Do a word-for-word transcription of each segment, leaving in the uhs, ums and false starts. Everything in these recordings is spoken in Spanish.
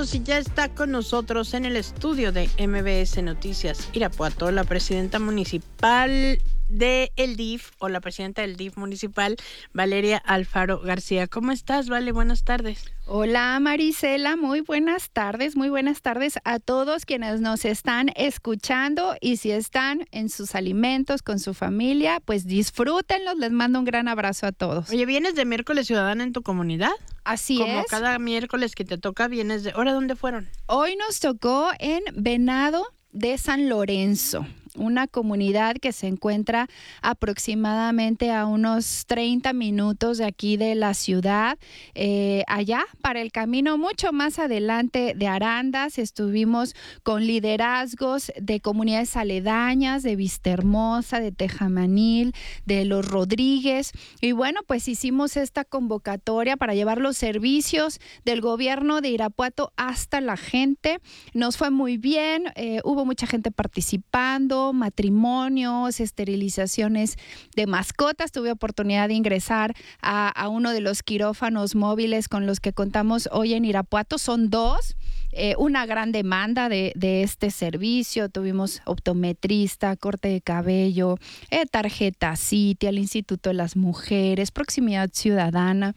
minutos y ya está con nosotros en el estudio de M B S Noticias Irapuato la presidenta municipal de el D I F o la presidenta del D I F municipal, Valeria Alfaro García. ¿Cómo estás, Vale? Buenas tardes. Hola, Marisela, muy buenas tardes, muy buenas tardes a todos quienes nos están escuchando, y si están en sus alimentos con su familia, pues disfrútenlos. Les mando un gran abrazo a todos. Oye, ¿vienes de Miércoles Ciudadana en tu comunidad? Así Como es. cada miércoles que te toca, vienes de... ¿Ahora dónde fueron? Hoy nos tocó en Venado de San Lorenzo, una comunidad que se encuentra aproximadamente a unos treinta minutos de aquí de la ciudad. Eh, allá, para el camino mucho más adelante de Arandas, estuvimos con liderazgos de comunidades aledañas, de Vistahermosa, de Tejamanil, de Los Rodríguez. Y bueno, pues hicimos esta convocatoria para llevar los servicios del gobierno de Irapuato hasta la gente. Nos fue muy bien, eh, hubo mucha gente participando, matrimonios, esterilizaciones de mascotas. Tuve oportunidad de ingresar a, a uno de los quirófanos móviles con los que contamos hoy en Irapuato. Son dos, eh, una gran demanda de, de este servicio. Tuvimos optometrista, corte de cabello, eh, tarjeta Citi, al Instituto de las Mujeres, proximidad ciudadana,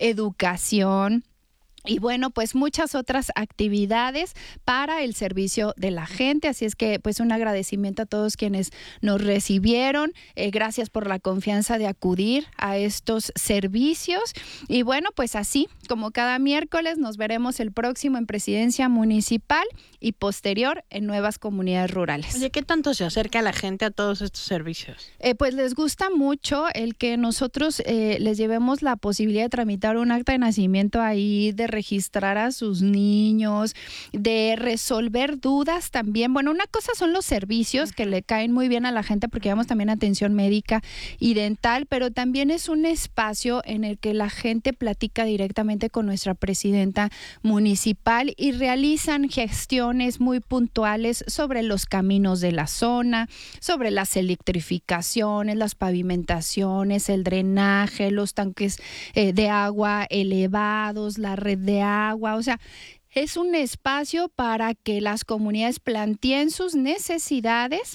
educación. Y bueno, pues muchas otras actividades para el servicio de la gente. Así es que pues un agradecimiento a todos quienes nos recibieron. Eh, gracias por la confianza de acudir a estos servicios. Y bueno, pues así como cada miércoles nos veremos el próximo en Presidencia Municipal y posterior en nuevas comunidades rurales. Oye, ¿qué tanto se acerca a la gente a todos estos servicios? Eh, pues les gusta mucho el que nosotros eh, les llevemos la posibilidad de tramitar un acta de nacimiento ahí, de registrar a sus niños, de resolver dudas también. Bueno, una cosa son los servicios que le caen muy bien a la gente porque llevamos también atención médica y dental, pero también es un espacio en el que la gente platica directamente con nuestra presidenta municipal y realizan gestiones muy puntuales sobre los caminos de la zona, sobre las electrificaciones, las pavimentaciones, el drenaje, los tanques eh, de agua elevados, la red de agua. O sea, es un espacio para que las comunidades planteen sus necesidades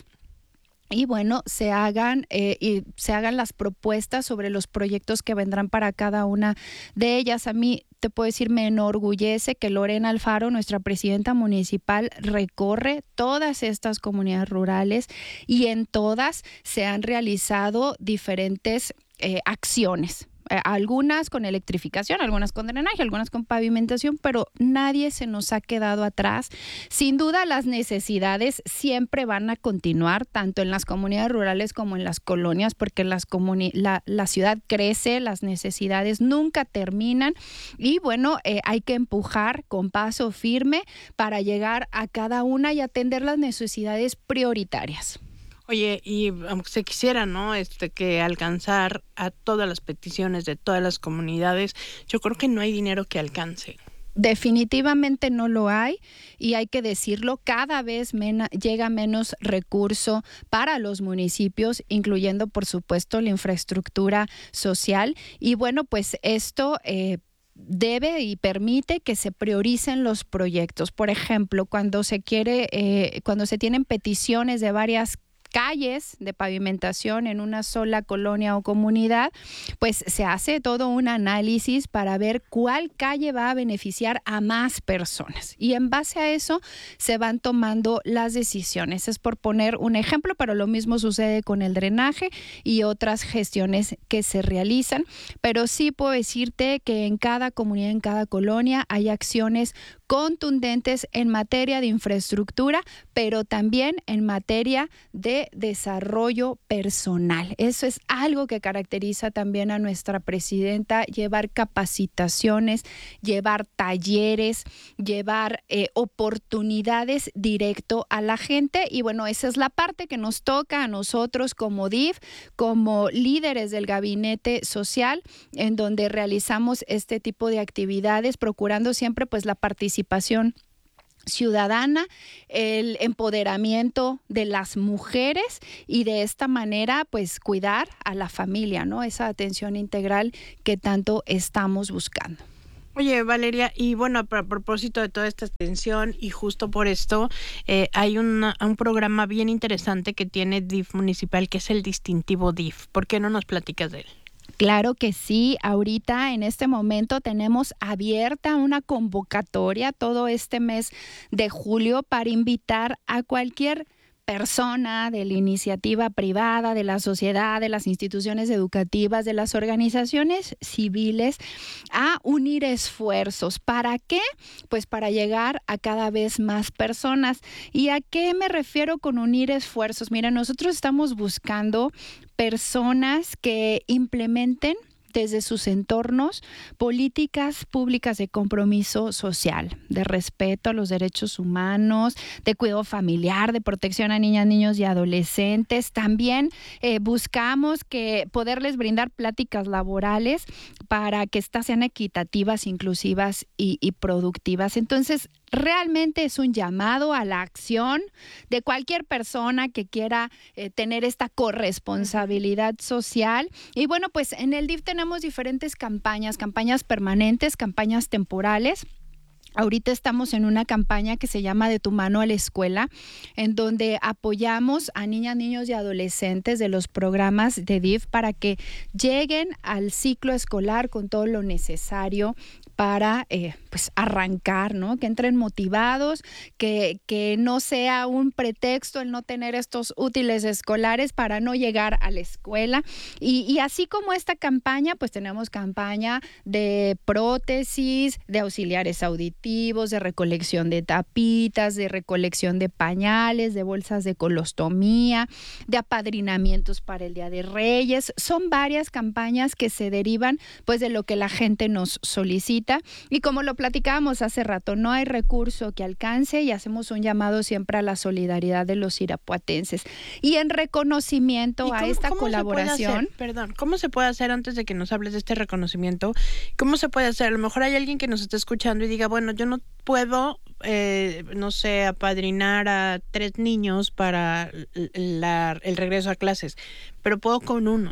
y bueno, se hagan eh, y se hagan las propuestas sobre los proyectos que vendrán para cada una de ellas. A mí, te puedo decir, me enorgullece que Lorena Alfaro, nuestra presidenta municipal, recorre todas estas comunidades rurales y en todas se han realizado diferentes eh, acciones. Algunas con electrificación, algunas con drenaje, algunas con pavimentación, pero nadie se nos ha quedado atrás. Sin duda, las necesidades siempre van a continuar, tanto en las comunidades rurales como en las colonias, porque las comuni- la, la ciudad crece, las necesidades nunca terminan y bueno, eh, hay que empujar con paso firme para llegar a cada una y atender las necesidades prioritarias. Oye, y aunque se quisiera, ¿no? Este, que alcanzar a todas las peticiones de todas las comunidades, yo creo que no hay dinero que alcance. Definitivamente no lo hay y hay que decirlo, cada vez mena, llega menos recurso para los municipios, incluyendo por supuesto la infraestructura social y bueno, pues esto eh, debe y permite que se prioricen los proyectos. Por ejemplo, cuando se quiere, eh, cuando se tienen peticiones de varias calles de pavimentación en una sola colonia o comunidad, pues se hace todo un análisis para ver cuál calle va a beneficiar a más personas y en base a eso se van tomando las decisiones. Es por poner un ejemplo, pero lo mismo sucede con el drenaje y otras gestiones que se realizan, pero sí puedo decirte que en cada comunidad, en cada colonia hay acciones contundentes en materia de infraestructura, pero también en materia de desarrollo personal. Eso es algo que caracteriza también a nuestra presidenta, llevar capacitaciones, llevar talleres, llevar eh, oportunidades directo a la gente y bueno, esa es la parte que nos toca a nosotros como D I F, como líderes del gabinete social, en donde realizamos este tipo de actividades, procurando siempre pues la participación ciudadana, el empoderamiento de las mujeres y de esta manera pues cuidar a la familia, ¿no? Esa atención integral que tanto estamos buscando. Oye, Valeria, y bueno, a propósito de toda esta extensión y justo por esto, eh, hay una, un programa bien interesante que tiene D I F municipal, que es el distintivo D I F. ¿Por qué no nos platicas de él? Claro que sí, ahorita en este momento tenemos abierta una convocatoria todo este mes de julio para invitar a cualquier persona de la iniciativa privada, de la sociedad, de las instituciones educativas, de las organizaciones civiles, a unir esfuerzos. ¿Para qué? Pues para llegar a cada vez más personas. ¿Y a qué me refiero con unir esfuerzos? Mira, nosotros estamos buscando personas que implementen desde sus entornos políticas públicas de compromiso social, de respeto a los derechos humanos, de cuidado familiar, de protección a niñas, niños y adolescentes. También eh, buscamos que poderles brindar pláticas laborales para que éstas sean equitativas, inclusivas y, y productivas. Entonces, realmente es un llamado a la acción de cualquier persona que quiera eh, tener esta corresponsabilidad social. Y bueno, pues en el D I F tenemos diferentes campañas, campañas permanentes, campañas temporales. Ahorita estamos en una campaña que se llama De tu mano a la escuela, en donde apoyamos a niñas, niños y adolescentes de los programas de D I F para que lleguen al ciclo escolar con todo lo necesario para eh, pues arrancar, ¿no? Que entren motivados, que, que no sea un pretexto el no tener estos útiles escolares para no llegar a la escuela. Y, y así como esta campaña, pues tenemos campaña de prótesis, de auxiliares auditivos, de recolección de tapitas, de recolección de pañales, de bolsas de colostomía, de apadrinamientos para el Día de Reyes. Son varias campañas que se derivan pues de lo que la gente nos solicita. Y como lo platicábamos hace rato, no hay recurso que alcance y hacemos un llamado siempre a la solidaridad de los irapuatenses. Y en reconocimiento a esta colaboración... Perdón, ¿cómo se puede hacer antes de que nos hables de este reconocimiento? ¿Cómo se puede hacer? A lo mejor hay alguien que nos esté escuchando y diga, bueno, yo no puedo, eh, no sé, apadrinar a tres niños para la, el regreso a clases, pero puedo con uno.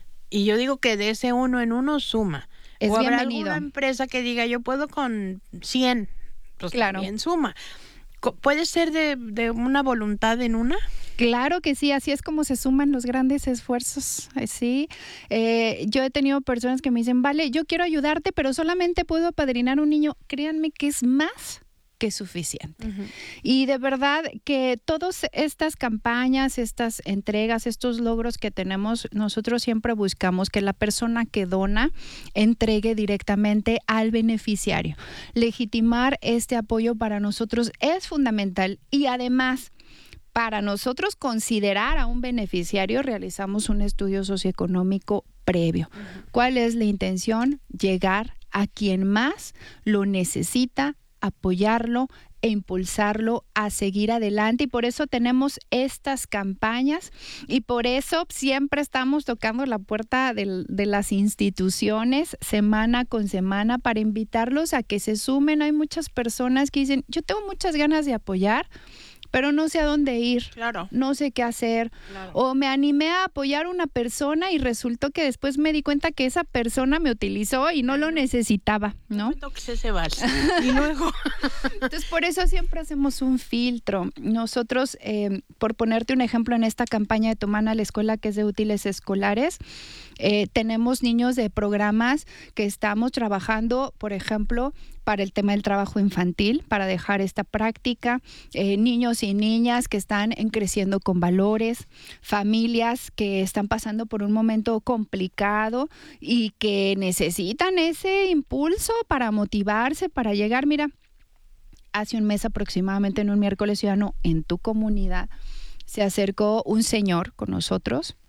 Y yo digo que de ese uno en uno suma. Es o habrá bienvenido. alguna empresa que diga yo puedo con cien, pues claro. También suma. ¿Puede ser de, de una voluntad en una? Claro que sí, así es como se suman los grandes esfuerzos, sí. Eh, yo he tenido personas que me dicen, vale, yo quiero ayudarte, pero solamente puedo apadrinar un niño. Créanme que es más que suficiente. Uh-huh. Y de verdad que todas estas campañas, estas entregas, estos logros que tenemos, nosotros siempre buscamos que la persona que dona entregue directamente al beneficiario. Legitimar este apoyo para nosotros es fundamental y además, para nosotros considerar a un beneficiario, realizamos un estudio socioeconómico previo. Uh-huh. ¿Cuál es la intención? Llegar a quien más lo necesita, apoyarlo e impulsarlo a seguir adelante, y por eso tenemos estas campañas y por eso siempre estamos tocando la puerta de, de las instituciones semana con semana para invitarlos a que se sumen. Hay muchas personas que dicen, yo tengo muchas ganas de apoyar, pero no sé a dónde ir, claro. no sé qué hacer, claro. O me animé a apoyar a una persona y resultó que después me di cuenta que esa persona me utilizó y no lo necesitaba, ¿no? No me toques ese vals. Y luego... Entonces, por eso siempre hacemos un filtro. Nosotros, eh, por ponerte un ejemplo, en esta campaña de Tu mano a la escuela, que es de útiles escolares, eh, tenemos niños de programas que estamos trabajando, por ejemplo, para el tema del trabajo infantil, para dejar esta práctica, eh, niños y niñas que están en creciendo con valores, familias que están pasando por un momento complicado y que necesitan ese impulso para motivarse, para llegar. Mira, hace un mes aproximadamente, en un miércoles ciudadano en tu comunidad, se acercó un señor con nosotros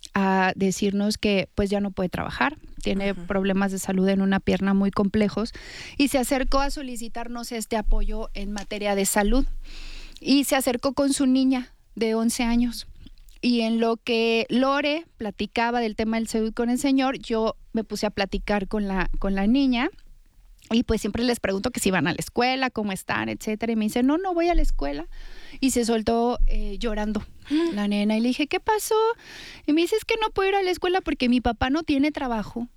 a decirnos que pues ya no puede trabajar, tiene uh-huh. problemas de salud en una pierna muy complejos y se acercó a solicitarnos este apoyo en materia de salud y se acercó con su niña de once años y en lo que Lore platicaba del tema del salud con el señor, yo me puse a platicar con la, con la niña. Y pues siempre les pregunto que si van a la escuela, cómo están, etcétera. Y me dice, no, no voy a la escuela. Y se soltó eh, llorando la nena. Y le dije, ¿qué pasó? Y me dice, es que no puedo ir a la escuela porque mi papá no tiene trabajo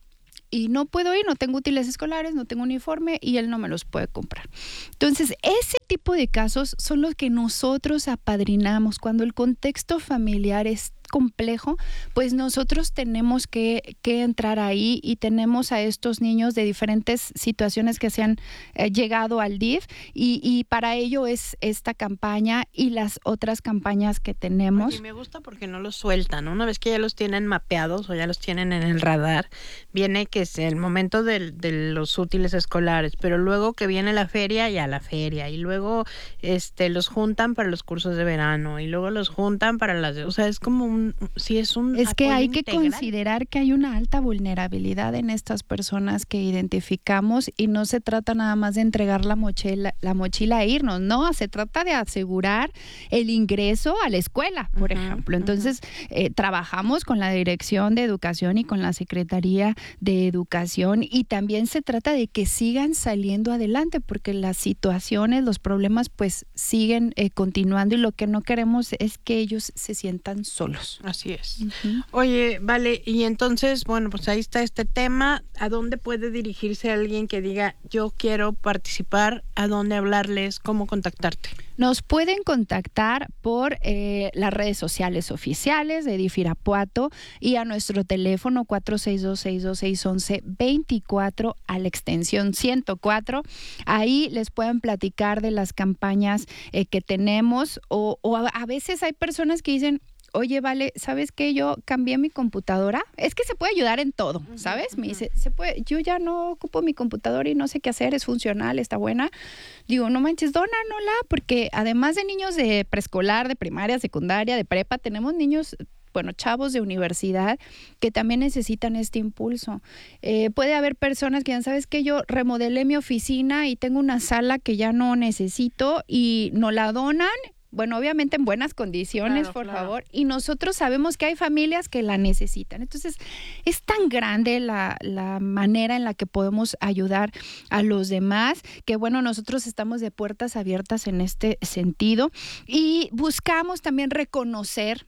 y no puedo ir, no tengo útiles escolares, no tengo uniforme y él no me los puede comprar. Entonces, ese tipo de casos son los que nosotros apadrinamos cuando el contexto familiar es complejo, pues nosotros tenemos que, que entrar ahí y tenemos a estos niños de diferentes situaciones que se han eh, llegado al D I F y, y para ello es esta campaña y las otras campañas que tenemos. Oye, me gusta porque no los sueltan, ¿no? Una vez que ya los tienen mapeados o ya los tienen en el radar, viene que es el momento de, de los útiles escolares, pero luego que viene la feria, ya la feria, y luego este los juntan para los cursos de verano, y luego los juntan para las... O sea, es como un Sí, es un es que hay integral. que considerar que hay una alta vulnerabilidad en estas personas que identificamos y no se trata nada más de entregar la mochila, la mochila e irnos, no, se trata de asegurar el ingreso a la escuela, por uh-huh, ejemplo. Entonces, uh-huh. eh, trabajamos con la Dirección de Educación y con la Secretaría de Educación y también se trata de que sigan saliendo adelante porque las situaciones, los problemas pues siguen eh, continuando y lo que no queremos es que ellos se sientan solos. Así es. Uh-huh. Oye, vale, y entonces, bueno, pues ahí está este tema. ¿A dónde puede dirigirse alguien que diga, yo quiero participar? ¿A dónde hablarles? ¿Cómo contactarte? Nos pueden contactar por eh, las redes sociales oficiales de D I F Irapuato y a nuestro teléfono cuatro seis dos, seis dos seis, once veinticuatro a la extensión ciento cuatro. Ahí les pueden platicar de las campañas eh, que tenemos o, o a, a veces hay personas que dicen, oye, vale, ¿sabes qué? Yo cambié mi computadora. Es que se puede ayudar en todo, ¿sabes? Uh-huh. Me dice, se puede, yo ya no ocupo mi computadora y no sé qué hacer, es funcional, está buena. Digo, no manches, dónanosla, porque además de niños de preescolar, de primaria, secundaria, de prepa, tenemos niños, bueno, chavos de universidad que también necesitan este impulso. Eh, puede haber personas que digan, ¿sabes qué? Yo remodelé mi oficina y tengo una sala que ya no necesito y no la donan. Bueno, obviamente en buenas condiciones, claro, por claro. favor. Y nosotros sabemos que hay familias que la necesitan. Entonces, es tan grande la, la manera en la que podemos ayudar a los demás, que bueno, nosotros estamos de puertas abiertas en este sentido. Y buscamos también reconocer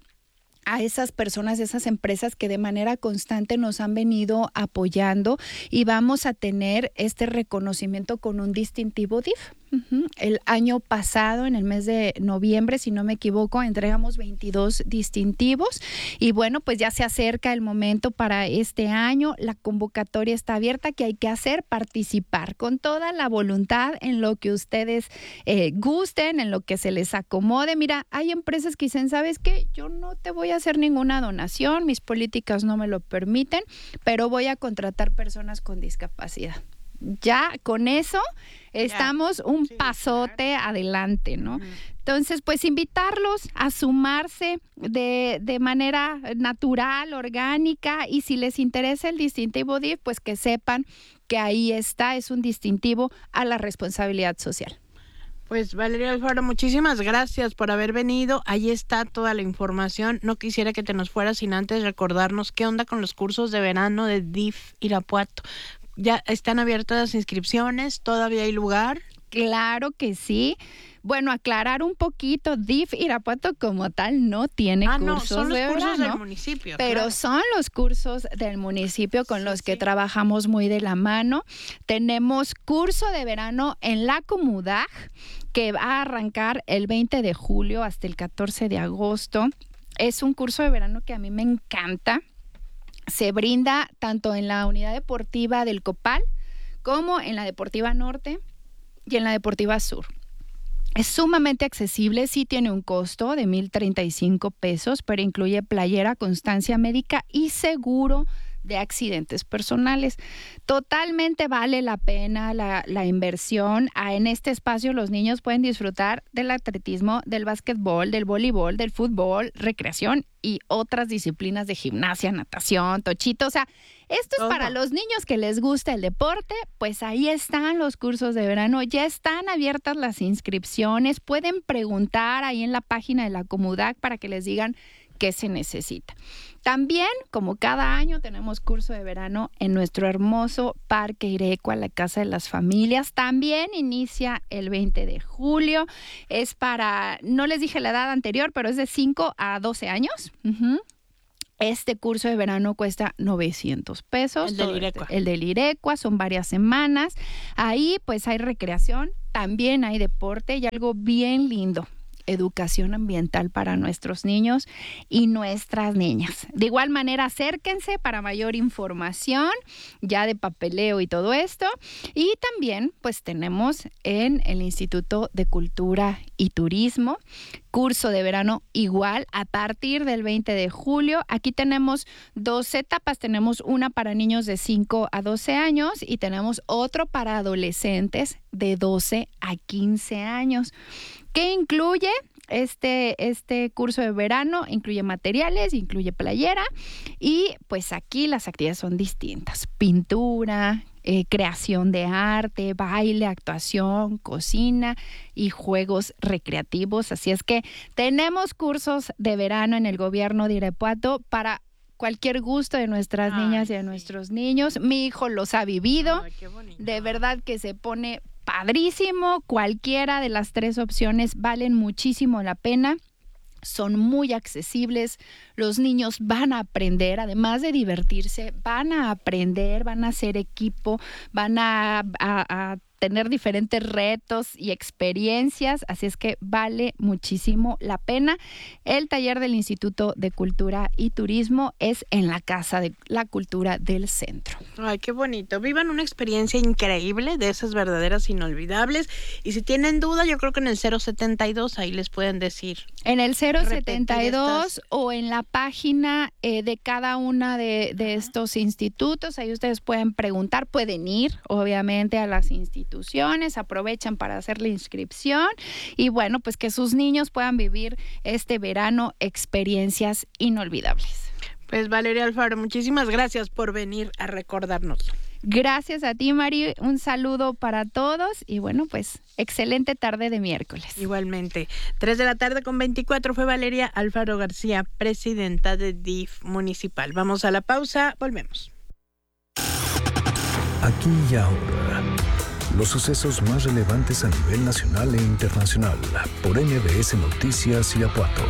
a esas personas, esas empresas que de manera constante nos han venido apoyando y vamos a tener este reconocimiento con un distintivo D I F. Uh-huh. El año pasado, en el mes de noviembre, si no me equivoco, entregamos veintidós distintivos y bueno, pues ya se acerca el momento para este año. La convocatoria está abierta. ¿Qué hay que hacer? Participar con toda la voluntad en lo que ustedes eh, gusten, en lo que se les acomode. Mira, hay empresas que dicen, ¿sabes qué? Yo no te voy a hacer ninguna donación, mis políticas no me lo permiten, pero voy a contratar personas con discapacidad. Ya con eso estamos ya. un sí, pasote claro. adelante, ¿no? Uh-huh. Entonces, pues invitarlos a sumarse de, de manera natural, orgánica, y si les interesa el distintivo D I F, pues que sepan que ahí está, es un distintivo a la responsabilidad social. Pues Valeria Alfaro, muchísimas gracias por haber venido. Ahí está toda la información. No quisiera que te nos fueras sin antes recordarnos qué onda con los cursos de verano de D I F Irapuato. ¿Ya están abiertas las inscripciones? ¿Todavía hay lugar? Claro que sí. Bueno, aclarar un poquito, D I F Irapuato como tal no tiene ah, cursos no, son los de cursos verano, del municipio. Pero claro. son los cursos del municipio con sí, los que sí. trabajamos muy de la mano. Tenemos curso de verano en la Comudag que va a arrancar el veinte de julio hasta el catorce de agosto. Es un curso de verano que a mí me encanta. Se brinda tanto en la unidad deportiva del Copal como en la deportiva Norte y en la deportiva Sur. Es sumamente accesible, sí tiene un costo de mil treinta y cinco pesos, pero incluye playera, constancia médica y seguro de accidentes personales. Totalmente vale la pena la, la inversión. Ah, en este espacio los niños pueden disfrutar del atletismo, del básquetbol, del voleibol, del fútbol, recreación y otras disciplinas de gimnasia, natación, tochito. O sea, esto es para los niños que les gusta el deporte, pues ahí están los cursos de verano, ya están abiertas las inscripciones, pueden preguntar ahí en la página de la Comudag para que les digan qué se necesita. También, como cada año, tenemos curso de verano en nuestro hermoso Parque Irecua, la Casa de las Familias. También inicia el veinte de julio. Es para, no les dije la edad anterior, pero es de cinco a doce años. Uh-huh. Este curso de verano cuesta novecientos pesos. El del Irecua. El del Irecua, son varias semanas. Ahí pues hay recreación, también hay deporte y algo bien lindo: educación ambiental para nuestros niños y nuestras niñas. De igual manera, acérquense para mayor información ya de papeleo y todo esto. Y también pues tenemos en el Instituto de Cultura y Turismo curso de verano igual a partir del veinte de julio. Aquí tenemos dos etapas. Tenemos una para niños de cinco a doce años y tenemos otro para adolescentes de doce a quince años. ¿Qué incluye este, este curso de verano? Incluye materiales, incluye playera y pues aquí las actividades son distintas: pintura, eh, creación de arte, baile, actuación, cocina y juegos recreativos. Así es que tenemos cursos de verano en el gobierno de Irapuato para cualquier gusto de nuestras Ay, niñas y de sí. nuestros niños. Mi hijo los ha vivido. Ay, qué bonito. De verdad que se pone padrísimo. Cualquiera de las tres opciones valen muchísimo la pena. Son muy accesibles. Los niños van a aprender, además de divertirse, van a aprender, van a hacer equipo, van a, a, a tener diferentes retos y experiencias, así es que vale muchísimo la pena. El taller del Instituto de Cultura y Turismo es en la Casa de la Cultura del Centro. Ay, qué bonito. Vivan una experiencia increíble, de esas verdaderas inolvidables. Y si tienen duda, yo creo que en el cero setenta y dos ahí les pueden decir. En el cero Repetir setenta y dos estas- o en la página eh, de cada una de, de estos institutos, ahí ustedes pueden preguntar, pueden ir obviamente a las instituciones, aprovechan para hacer la inscripción y bueno, pues que sus niños puedan vivir este verano experiencias inolvidables. Pues Valeria Alfaro, muchísimas gracias por venir a recordarnos. Gracias a ti, Mari, un saludo para todos y bueno, pues excelente tarde de miércoles. Igualmente. Tres de la tarde con veinticuatro fue Valeria Alfaro García, presidenta de D I F municipal. Vamos a la pausa, volvemos. Aquí y ahora, los sucesos más relevantes a nivel nacional e internacional por M B S Noticias Irapuato.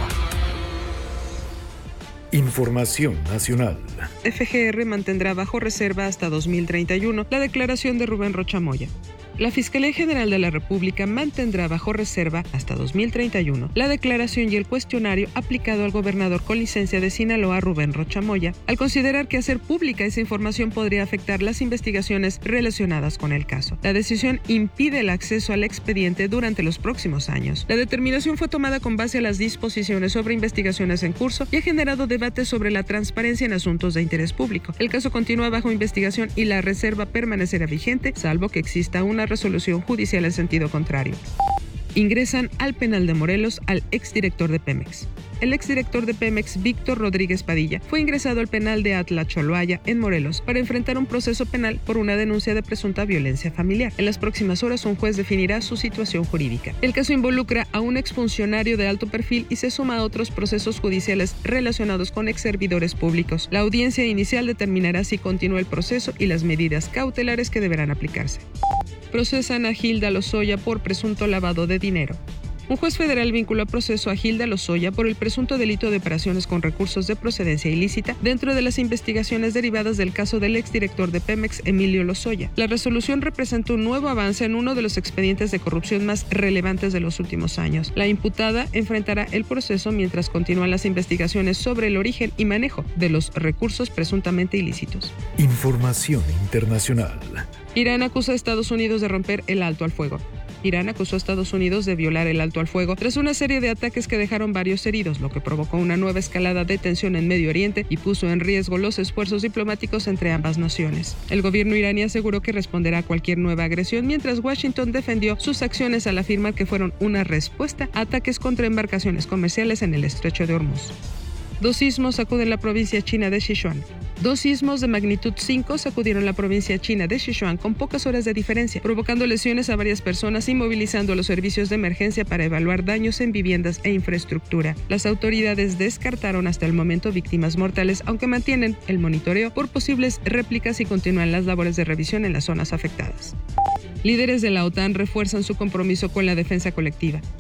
Información nacional. F G R mantendrá bajo reserva hasta dos mil treinta y uno la declaración de Rubén Rocha Moya. La Fiscalía General de la República mantendrá bajo reserva hasta dos mil treinta y uno la declaración y el cuestionario aplicado al gobernador con licencia de Sinaloa, Rubén Rocha Moya, al considerar que hacer pública esa información podría afectar las investigaciones relacionadas con el caso. La decisión impide el acceso al expediente durante los próximos años. La determinación fue tomada con base a las disposiciones sobre investigaciones en curso y ha generado debates sobre la transparencia en asuntos de interés público. El caso continúa bajo investigación y la reserva permanecerá vigente, salvo que exista una resolución judicial en sentido contrario. Ingresan al penal de Morelos al exdirector de Pemex. El exdirector de Pemex, Víctor Rodríguez Padilla, fue ingresado al penal de Atlacholoaya, en Morelos, para enfrentar un proceso penal por una denuncia de presunta violencia familiar. En las próximas horas, un juez definirá su situación jurídica. El caso involucra a un exfuncionario de alto perfil y se suma a otros procesos judiciales relacionados con exservidores públicos. La audiencia inicial determinará si continúa el proceso y las medidas cautelares que deberán aplicarse. Procesan a Hilda Lozoya por presunto lavado de dinero. Un juez federal vinculó a proceso a Hilda Lozoya por el presunto delito de operaciones con recursos de procedencia ilícita dentro de las investigaciones derivadas del caso del exdirector de Pemex, Emilio Lozoya. La resolución representa un nuevo avance en uno de los expedientes de corrupción más relevantes de los últimos años. La imputada enfrentará el proceso mientras continúan las investigaciones sobre el origen y manejo de los recursos presuntamente ilícitos. Información internacional. Irán acusa a Estados Unidos de romper el alto al fuego. Irán acusó a Estados Unidos de violar el alto al fuego tras una serie de ataques que dejaron varios heridos, lo que provocó una nueva escalada de tensión en Medio Oriente y puso en riesgo los esfuerzos diplomáticos entre ambas naciones. El gobierno iraní aseguró que responderá a cualquier nueva agresión, mientras Washington defendió sus acciones al afirmar que fueron una respuesta a ataques contra embarcaciones comerciales en el estrecho de Hormuz. Dos sismos sacuden la provincia china de Sichuan. Dos sismos de magnitud cinco sacudieron la provincia china de Sichuan con pocas horas de diferencia, provocando lesiones a varias personas y movilizando a los servicios de emergencia para evaluar daños en viviendas e infraestructura. Las autoridades descartaron hasta el momento víctimas mortales, aunque mantienen el monitoreo por posibles réplicas y continúan las labores de revisión en las zonas afectadas. Líderes de la OTAN refuerzan su compromiso con la defensa colectiva.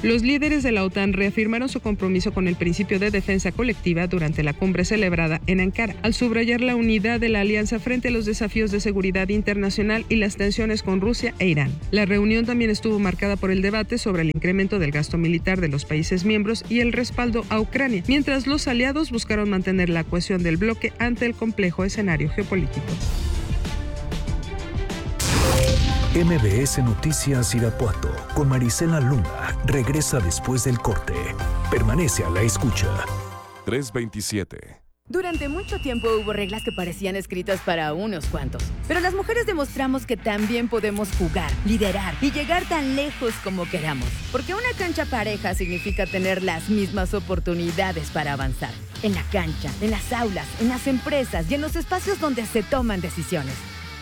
Los líderes de la OTAN reafirmaron su compromiso con el principio de defensa colectiva durante la cumbre celebrada en Ankara, al subrayar la unidad de la alianza frente a los desafíos de seguridad internacional y las tensiones con Rusia e Irán. La reunión también estuvo marcada por el debate sobre el incremento del gasto militar de los países miembros y el respaldo a Ucrania, mientras los aliados buscaron mantener la cohesión del bloque ante el complejo escenario geopolítico. M B S Noticias Irapuato con Marisela Luna regresa después del corte. Permanece a la escucha. tres veintisiete. Durante mucho tiempo hubo reglas que parecían escritas para unos cuantos. Pero las mujeres demostramos que también podemos jugar, liderar y llegar tan lejos como queramos. Porque una cancha pareja significa tener las mismas oportunidades para avanzar. En la cancha, en las aulas, en las empresas y en los espacios donde se toman decisiones.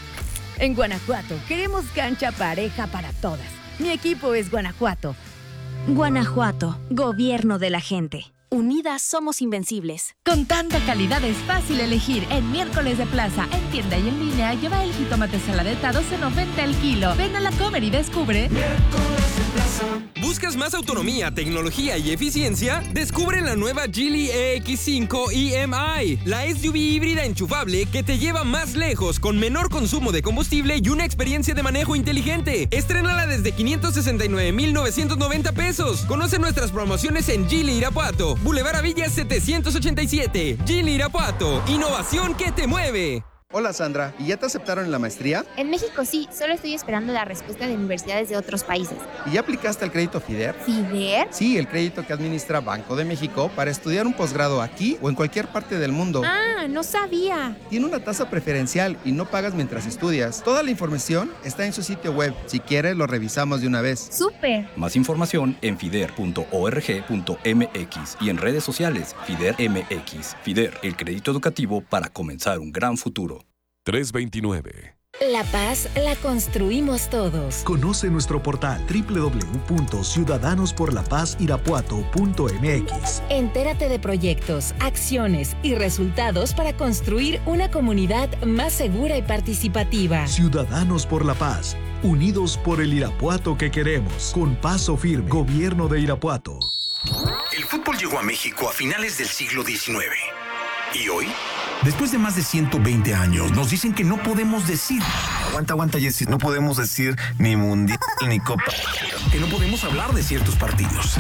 En Guanajuato, queremos cancha pareja para todas. Mi equipo es Guanajuato. Guanajuato, gobierno de la gente. Unidas somos invencibles. Con tanta calidad es fácil elegir. En miércoles de plaza, en tienda y en línea, lleva el jitomate saladeta doce noventa el kilo. Ven a la Comer y descubre. Miércoles de plaza. ¿Buscas más autonomía, tecnología y eficiencia? Descubre la nueva Geely E X cinco E M I, la S U V híbrida enchufable que te lleva más lejos con menor consumo de combustible y una experiencia de manejo inteligente. Estrénala desde quinientos sesenta y nueve mil novecientos noventa pesos. Conoce nuestras promociones en Geely Irapuato, Boulevard Avillas setecientos ochenta y siete. Geely Irapuato, innovación que te mueve. Hola Sandra, ¿y ya te aceptaron en la maestría? En México sí, solo estoy esperando la respuesta de universidades de otros países. ¿Y ya aplicaste al crédito FIDER? ¿FIDER? Sí, el crédito que administra Banco de México para estudiar un posgrado aquí o en cualquier parte del mundo. Ah, no sabía. Tiene una tasa preferencial y no pagas mientras estudias. Toda la información está en su sitio web. Si quieres, lo revisamos de una vez. ¡Súper! Más información en fider punto org punto m x y en redes sociales FIDER M X. FIDER, el crédito educativo para comenzar un gran futuro. tres veintinueve. La paz la construimos todos. Conoce nuestro portal doble u doble u doble u punto ciudadanos por la paz irapuato punto m x. Entérate de proyectos, acciones y resultados para construir una comunidad más segura y participativa. Ciudadanos por la Paz, unidos por el Irapuato que queremos. Con paso firme, Gobierno de Irapuato. El fútbol llegó a México a finales del siglo diecinueve. ¿Y hoy? Después de más de ciento veinte años, nos dicen que no podemos decir... Aguanta, aguanta, Jessy. No podemos decir ni mundial ni copa. Que no podemos hablar de ciertos partidos.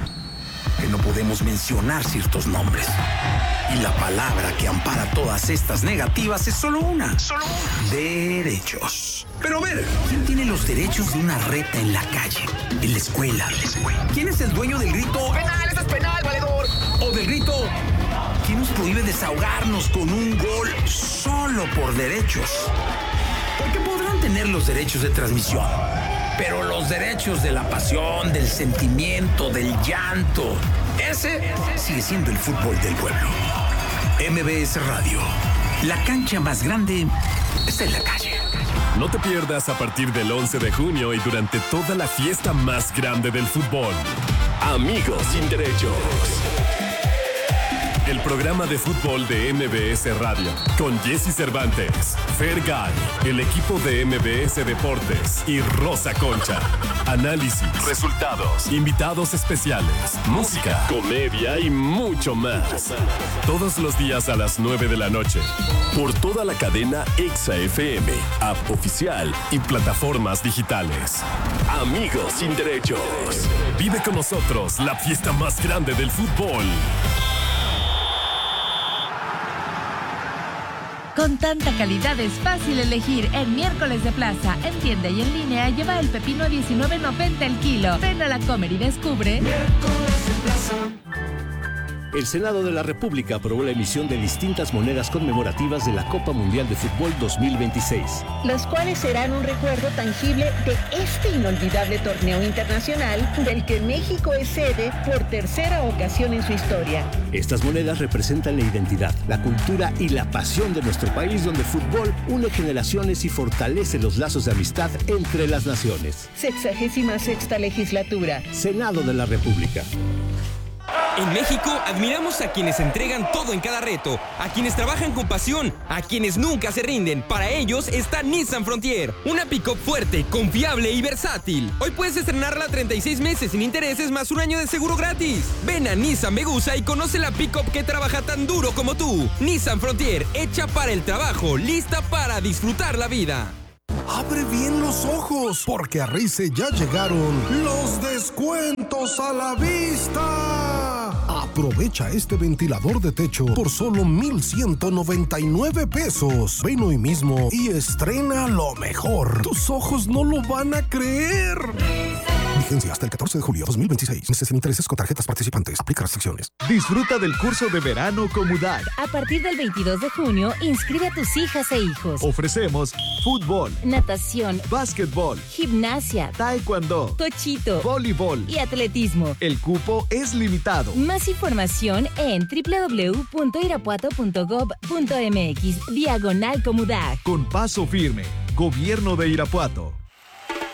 Que no podemos mencionar ciertos nombres. Y la palabra que ampara todas estas negativas es solo una. Solo una. Derechos. Pero a ver, ¿quién tiene los derechos de una reta en la calle? En la escuela. ¿Quién es el dueño del grito? ¡Penal, eso es penal, valedor! O del grito... ¿Quién nos prohíbe desahogarnos con un gol solo por derechos? Porque podrán tener los derechos de transmisión, pero los derechos de la pasión, del sentimiento, del llanto, ese sigue siendo el fútbol del pueblo. M B S Radio, la cancha más grande está en la calle. No te pierdas a partir del once de junio y durante toda la fiesta más grande del fútbol. Amigos sin derechos. El programa de fútbol de M B S Radio, con Jessy Cervantes, Fergay, el equipo de M B S Deportes y Rosa Concha. Análisis, resultados, invitados especiales, música, comedia y mucho más. Todos los días a las nueve de la noche, por toda la cadena Exa F M, app oficial y plataformas digitales. Amigos sin derechos. Vive con nosotros la fiesta más grande del fútbol. Con tanta calidad es fácil elegir. En miércoles de plaza, en tienda y en línea, lleva el pepino a diecinueve noventa el kilo. Ven a la Comer y descubre. Miércoles de plaza. El Senado de la República aprobó la emisión de distintas monedas conmemorativas de la Copa Mundial de Fútbol dos mil veintiséis. Las cuales serán un recuerdo tangible de este inolvidable torneo internacional del que México es sede por tercera ocasión en su historia. Estas monedas representan la identidad, la cultura y la pasión de nuestro país, donde el fútbol une generaciones y fortalece los lazos de amistad entre las naciones. Sexagésima sexta legislatura. Senado de la República. En México, admiramos a quienes entregan todo en cada reto, a quienes trabajan con pasión, a quienes nunca se rinden. Para ellos está Nissan Frontier, una pick-up fuerte, confiable y versátil. Hoy puedes estrenarla a treinta y seis meses sin intereses más un año de seguro gratis. Ven a Nissan Megusa y conoce la pick-up que trabaja tan duro como tú. Nissan Frontier, hecha para el trabajo, lista para disfrutar la vida. Abre bien los ojos, porque a Rice ya llegaron los descuentos a la vista. Aprovecha este ventilador de techo por solo mil ciento noventa y nueve pesos. Ven hoy mismo y estrena lo mejor. Tus ojos no lo van a creer. Vigencia hasta el catorce de julio dos mil veintiséis. Meses sin intereses con tarjetas participantes. Aplica restricciones. Disfruta del curso de verano Comudac. A partir del veintidós de junio, inscribe a tus hijas e hijos. Ofrecemos fútbol, natación, básquetbol, gimnasia, taekwondo, tochito, voleibol y atletismo. El cupo es limitado. Más información en doble u doble u doble u punto irapuato punto gob punto m x diagonal Comudac. Con paso firme. Gobierno de Irapuato.